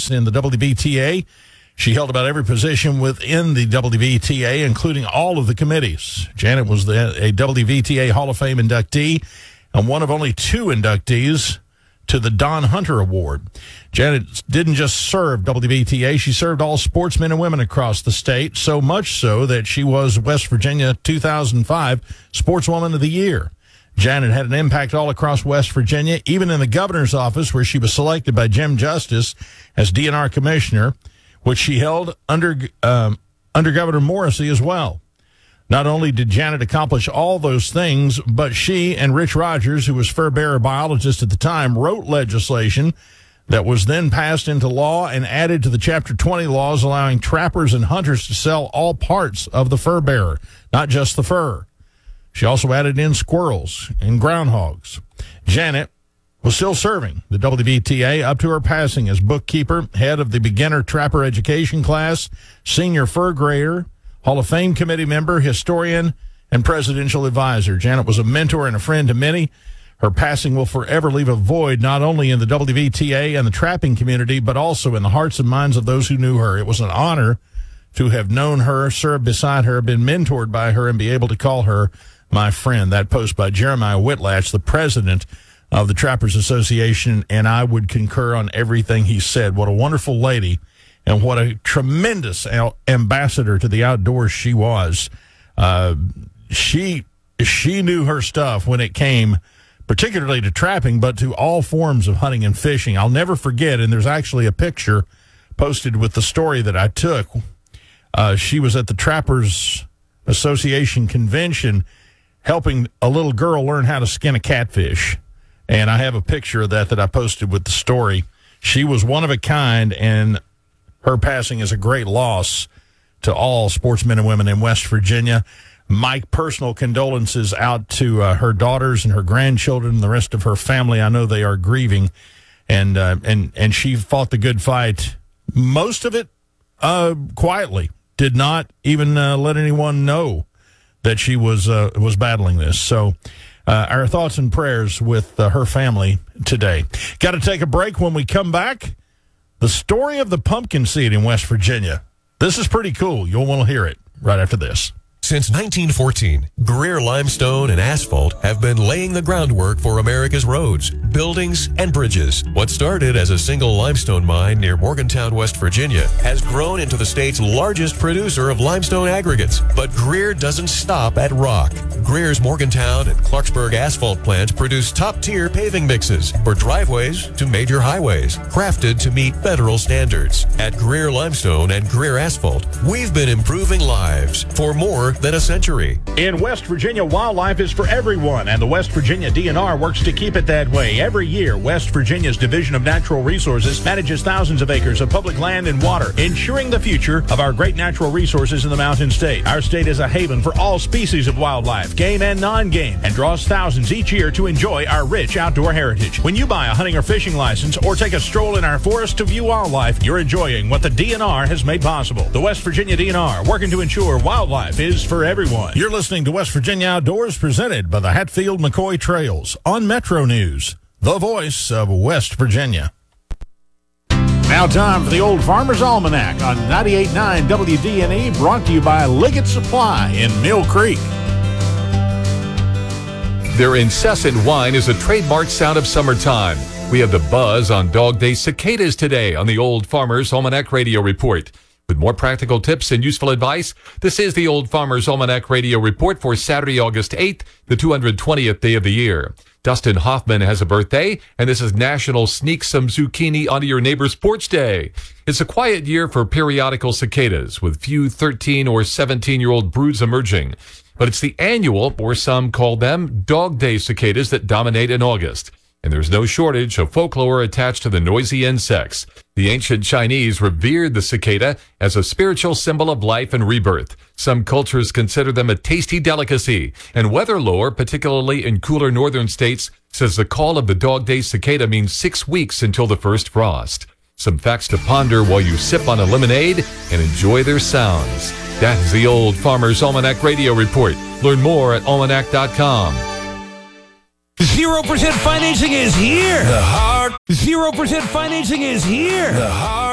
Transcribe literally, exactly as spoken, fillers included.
years in the W B T A. She held about every position within the W B T A, including all of the committees. Janet was the, a W B T A Hall of Fame inductee and one of only two inductees to the Don Hunter Award. Janet didn't just serve W B T A, she served all sportsmen and women across the state, so much so that she was West Virginia two thousand five Sportswoman of the Year. Janet had an impact all across West Virginia, even in the governor's office, where she was selected by Jim Justice as D N R commissioner, which she held under um, under Governor Morrissey as well. Not only did Janet accomplish all those things, but she and Rich Rogers, who was fur bearer biologist at the time, wrote legislation that was then passed into law and added to the Chapter twenty laws, allowing trappers and hunters to sell all parts of the fur bearer, not just the fur. She also added in squirrels and groundhogs. Janet was still serving the W B T A up to her passing as bookkeeper, head of the beginner trapper education class, senior fur grader, Hall of Fame committee member, historian, and presidential advisor. Janet was a mentor and a friend to many. Her passing will forever leave a void not only in the W B T A and the trapping community, but also in the hearts and minds of those who knew her. It was an honor to have known her, served beside her, been mentored by her, and be able to call her my friend. That post by Jeremiah Whitlatch, the president of the Trappers Association, and I would concur on everything he said. What a wonderful lady, and what a tremendous al- ambassador to the outdoors she was. Uh, she she knew her stuff when it came particularly to trapping, but to all forms of hunting and fishing. I'll never forget, and there's actually a picture posted with the story that I took. Uh, she was at the Trappers Association convention helping a little girl learn how to skin a catfish. And I have a picture of that that I posted with the story. She was one of a kind, and her passing is a great loss to all sportsmen and women in West Virginia. My personal condolences out to uh, her daughters and her grandchildren and the rest of her family. I know they are grieving, and uh, and and she fought the good fight, most of it uh, quietly. Did not even uh, let anyone know that she was uh, was battling this. So uh, our thoughts and prayers with uh, her family today. Got to take a break. When we come back, the story of the pumpkin seed in West Virginia. This is pretty cool. You'll want to hear it right after this. Since nineteen fourteen, Greer Limestone and Asphalt have been laying the groundwork for America's roads, buildings, and bridges. What started as a single limestone mine near Morgantown, West Virginia, has grown into the state's largest producer of limestone aggregates. But Greer doesn't stop at rock. Greer's Morgantown and Clarksburg asphalt plants produce top-tier paving mixes for driveways to major highways, crafted to meet federal standards. At Greer Limestone and Greer Asphalt, we've been improving lives for more than a century. In West Virginia, wildlife is for everyone, and the West Virginia D N R works to keep it that way. Every year, West Virginia's Division of Natural Resources manages thousands of acres of public land and water, ensuring the future of our great natural resources in the Mountain State. Our state is a haven for all species of wildlife, game and non-game, and draws thousands each year to enjoy our rich outdoor heritage. When you buy a hunting or fishing license or take a stroll in our forest to view wildlife, you're enjoying what the D N R has made possible. The West Virginia D N R, working to ensure wildlife is for everyone. You're listening to West Virginia Outdoors, presented by the Hatfield McCoy Trails on Metro News, the voice of West Virginia. Now time for the Old Farmer's Almanac on ninety-eight point nine W D N E, brought to you by Liggett Supply in Mill Creek. Their incessant whine is a trademark sound of summertime. We have the buzz on Dog Day cicadas today on the Old Farmer's Almanac Radio Report. With more practical tips and useful advice, this is the Old Farmer's Almanac Radio Report for Saturday, August eighth, the two hundred twentieth day of the year. Dustin Hoffman has a birthday, and this is National Sneak Some Zucchini Onto Your Neighbor's Porch Day. It's a quiet year for periodical cicadas, with few thirteen or seventeen-year-old broods emerging. But it's the annual, or some call them, Dog Day cicadas that dominate in August. And there's no shortage of folklore attached to the noisy insects. The ancient Chinese revered the cicada as a spiritual symbol of life and rebirth. Some cultures consider them a tasty delicacy, and weather lore, particularly in cooler northern states, says the call of the Dog Day cicada means six weeks until the first frost. Some facts to ponder while you sip on a lemonade and enjoy their sounds. That is the Old Farmer's Almanac Radio Report. Learn more at almanac dot com. Zero percent financing is here. The hard. Zero percent financing is here. The hard.